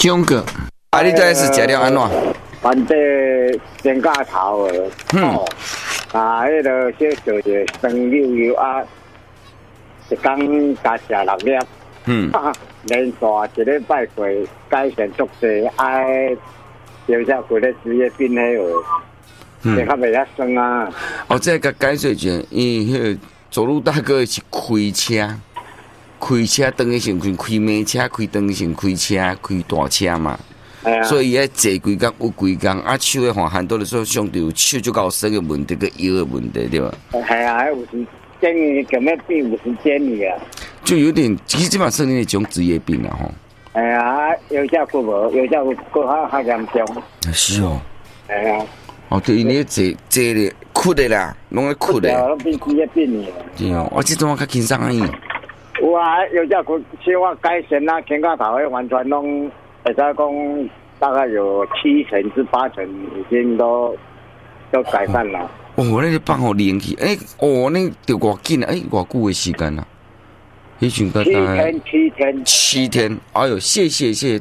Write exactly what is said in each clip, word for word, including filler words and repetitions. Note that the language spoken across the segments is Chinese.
中国，啊，你这是食了安怎？ 反正煎架头的， 嗯， 啊，迄个小做者生溜溜啊，一工加食六粒， 嗯， 连续一礼拜过，改善足济，爱留下过咧职业病迄个， 嗯， 这较袂遐酸啊。 哦，这个解释者，因为迄个走路大哥是开车，开车当个先开开马车，开当先开车，开大车嘛。所以伊爱坐几工有几工，啊手诶话很多的时候上头手就搞生个问题，个腰的问题对吧？ 系啊，有时建议咁样病，有时建议啊。 就有点，其实基本上是一种职业病啊吼。 系啊，有只骨无，有只骨较较严重。 是哦。 系啊。 哦，对，你坐坐咧，哭的啦，拢咧哭的。 有变职业病了。 对哦，我这种我较轻松而已。 有啊，有只骨小我改善啦，肩胛头诶完全拢。会使讲大概有七成至八成已经都都改善了。 哦，那个放好灵气，哎、欸，哦，那就偌紧啊，哎、欸，偌久的时间啊？迄阵个七天，七天， 七天。哎呦，谢谢谢谢。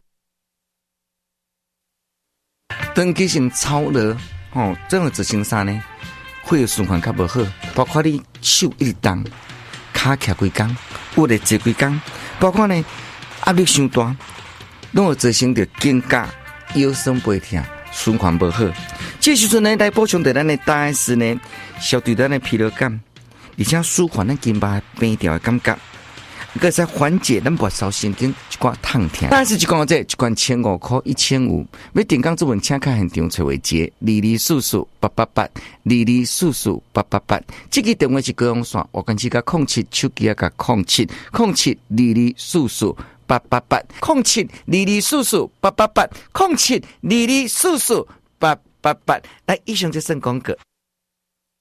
长期性操劳，哦，整个执行上呢，血液循环较无好，包括你手一直动，骹徛几工，骨力坐几工，包括呢压力伤大。拢会造成着肩胛腰酸背痛，循环不好。这时阵呢，来补充着咱的胆石呢，消除咱的疲劳感，而且舒缓咱肩膀平调的感觉，佮使缓解咱末梢神经一寡痛痛。但是一罐这一罐千五块一千五，要订购这份请客现场找位接二二四四八八八二二四四八八八，这个电话是高雄线，我跟只甲空七手机啊，甲空七空七二二四四。八八八空七二二四四八八八空七二二四四八八八，来以上就算广告。